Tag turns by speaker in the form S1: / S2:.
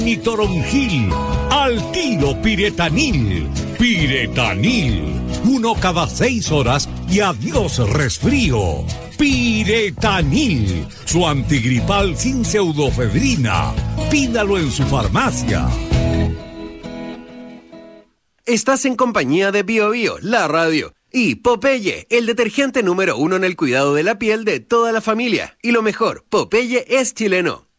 S1: y toronjil, al tiro Piretanil. Piretanil, 1 cada 6 horas y adiós resfrío. Piretanil, su antigripal sin pseudofedrina. Pídalo en su farmacia.
S2: Estás en compañía de Bio Bio, la radio, y Popeye, el detergente número 1 en el cuidado de la piel de toda la familia. Y lo mejor, Popeye es chileno.